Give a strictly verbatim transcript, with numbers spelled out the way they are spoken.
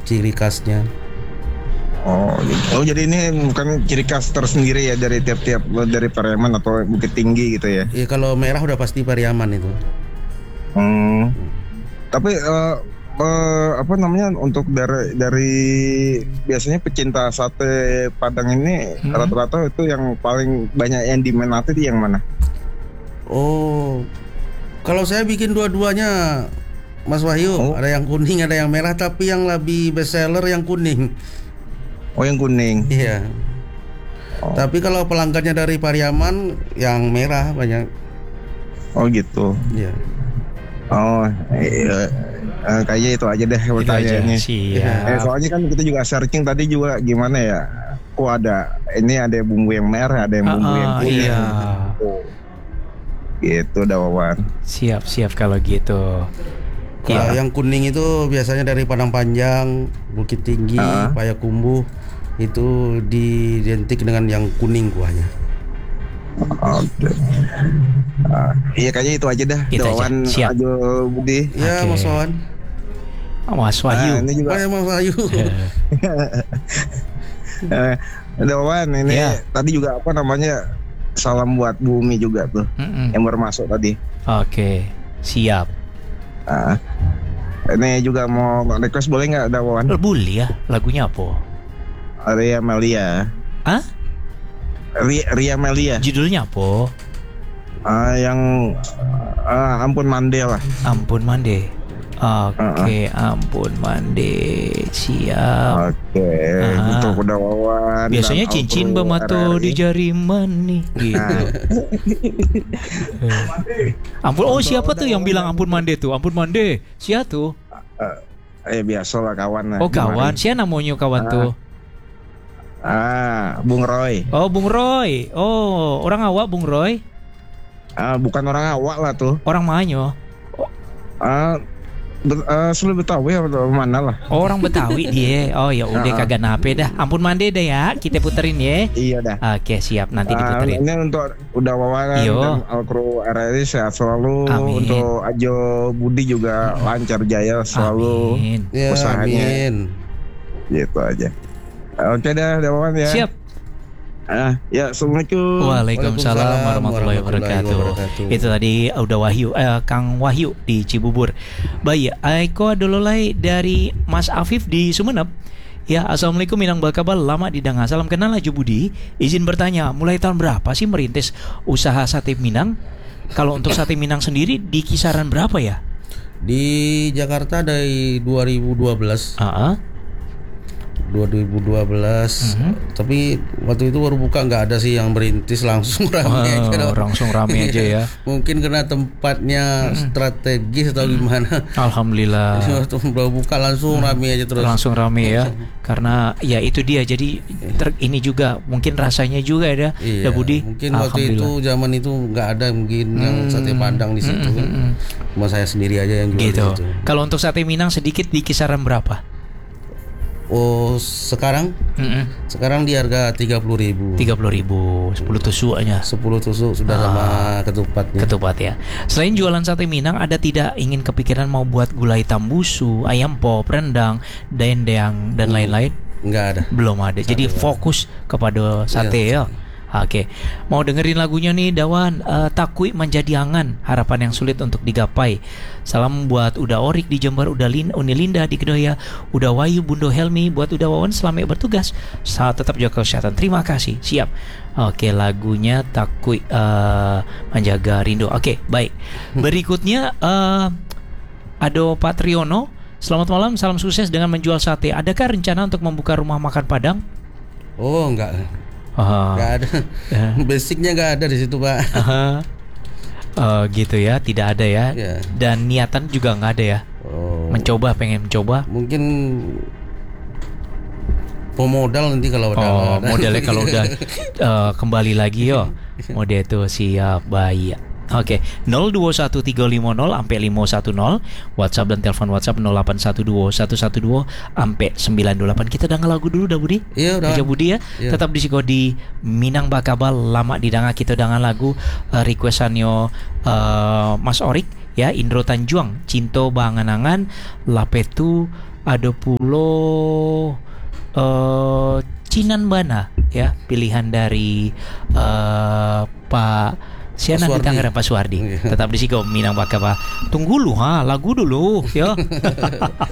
ciri khasnya. Oh, oh jadi ini bukan ciri khas tersendiri ya dari tiap-tiap dari Pariaman atau Bukit Tinggi gitu ya? Iya, kalau merah udah pasti Pariaman itu. Hmm. Tapi uh, uh, apa namanya untuk dari dari biasanya pecinta sate Padang ini hmm. rata-rata itu yang paling banyak yang diminati itu yang mana? Oh, kalau saya bikin dua-duanya, Mas Wahyu, oh. ada yang kuning, ada yang merah, tapi yang lebih best seller yang kuning. Oh, yang kuning. Iya. Oh. Tapi kalau pelanggannya dari Pariaman, yang merah banyak. Oh gitu. Iya. Oh, iya. Uh, kayaknya itu aja deh pertanyaannya. Eh, soalnya kan kita juga searching tadi juga gimana ya? Kok ada ini ada bumbu yang merah, ada yang bumbu uh, yang kuning. Iya. Oh. Gitu dah Wawan. Siap siap kalau gitu. Kalau ya. Yang kuning itu biasanya dari Padang Panjang, Bukit Tinggi, uh. Payakumbuh, itu diidentik dengan yang kuning kuahnya. Oke. Okay. Uh, iya kayaknya itu aja dah. Itu Wawan Ajo Budi. Iya okay. Mas Wawan. Mas Wahyu. Nah, ini juga. Oh, ya, Mas Wahyu. uh, Wawan ini yeah. Tadi juga apa namanya? Salam buat Bumi juga tuh Mm-mm. yang baru masuk tadi. Oke, okay. Siap. Uh, ini juga mau request boleh nggak ada Wawan? Boleh ya. Lagunya apa? Ria Melia. Hah? Ria, Ria Melia. Judulnya apa? Uh, yang uh, Ampun Mande lah. Ampun Mande. Oke, okay, uh-uh. Ampun Mande. Siap. Oke, okay. uh-huh. Untuk udah Wawan. Biasanya cincin bemato di jari mani gitu. Ampun, oh siapa tuh yang bilang Ampun Mande tuh? Ampun Mande, siapa tuh? Uh, eh biasalah kawan. Oh kawan, siapa namanya kawan uh. tuh? Ah, Bung Roy. Oh Bung Roy. Oh orang awak Bung Roy? Ah, bukan orang awak lah tuh. Orang manyo? Ah. Uh, Selalu Betawi atau mana lah? Oh, orang Betawi dia. Oh ya udah uh-huh. kagak nape dah. Ampun Mande dah ya. Kita puterin ya. Iya dah. Oke siap nanti diputerin. Uh, ini untuk udah Wawan dan Alkru R R I sehat selalu. Amin. Untuk Ajo Budi juga hmm. lancar jaya selalu. Amin. Ya, usahanya. Amin. Gitu aja. Oke dah, dah Wawan ya. Siap. Ah, ya, assalamualaikum. Waalaikumsalam warahmatullahi wabarakatuh. Itu tadi udah Wahyu, eh, Kang Wahyu di Cibubur. Baik, Aiko Adololai dari Mas Afif di Sumeneb. Ya, assalamualaikum Minang Bakabal, lama didanga. Salam kenal Ajo Budi. Izin bertanya, mulai tahun berapa sih merintis usaha sate Minang? Kalau untuk sate Minang sendiri di kisaran berapa ya? Di Jakarta dari dua ribu dua belas. Uh-huh. dua ribu dua belas mm-hmm. Tapi waktu itu baru buka, nggak ada sih yang berintis langsung rame oh, aja langsung rame aja ya. Mungkin karena tempatnya mm-hmm. strategis atau gimana. Alhamdulillah waktu baru buka langsung mm-hmm. rame aja terus. Langsung rame ya. Karena ya itu dia, jadi ter- ini juga mungkin rasanya juga ada iya, ya Budi. Mungkin waktu itu zaman itu nggak ada mungkin mm-hmm. yang sate Padang di situ mm-hmm. kan. Cuma saya sendiri aja yang jual gitu. di situ. Kalau untuk sate Minang sedikit di kisaran berapa? Oh sekarang mm-hmm. sekarang di harga tiga puluh ribu. Tiga puluh ribu, sepuluh tusuknya. Sepuluh tusuk sudah ah, sama ketupatnya. Ketupat ya. Selain jualan sate Minang, ada tidak ingin kepikiran mau buat gulai tambusu, ayam pop, rendang, dendeng dan lain-lain? Enggak ada. Belum ada. Sate Jadi ada. Fokus kepada sate ya. ya. Oke, mau dengerin lagunya nih Dawan, uh, Takui Menjadi Angan, harapan yang sulit untuk digapai. Salam buat Uda Orik di Jember, Uda Lin, Unilinda di Kedoya, Uda Wayu, Bundo Helmi, buat Uda Wawan selamat bertugas. Saat tetap jaga kesehatan. Terima kasih. Siap. Oke, lagunya Takui uh, Menjaga Rindu. Oke, baik. Berikutnya uh, Ado Patriono. Selamat malam, salam sukses dengan menjual sate. Adakah rencana untuk membuka rumah makan Padang? Oh, enggak. Uh, Gak ada, basicnya gak ada di situ Pak. Uh, uh, gitu ya, tidak ada ya. Yeah. Dan niatan juga nggak ada ya. Oh. Mencoba, pengen mencoba. Mungkin pemodal nanti kalau udah. Oh, modalnya kalau udah uh, kembali lagi yo. Mode itu siap, baik. Oke, okay. nol dua satu tiga lima nol sampai lima satu nol, WhatsApp dan telepon WhatsApp nol delapan satu dua satu satu dua sampai sembilan dua delapan. Kita udah ngelagu dulu dah Budi. Iya udah. Aja Budi ya. Iya. Tetap di Siko di Minang Bakabal, lama didanga kita udah ngelagu uh, requestannya uh, Mas Orik ya, Indro Tanjuang, Cinto Banganangan, Lapetu ada pulau uh, Cinanbana ya, pilihan dari uh, Pak Siana di Tangerang, Pak Suwardi. Tetap di Sigo Minang Baka, Pak. Tunggu lu ha, lagu dulu ya.